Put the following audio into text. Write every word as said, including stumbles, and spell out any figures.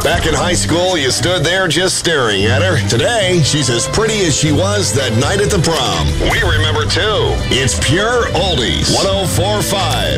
Back in high school, you stood there just staring at her. Today, she's as pretty as she was that night at the prom. We remember, too. It's Pure Oldies. one oh four point five.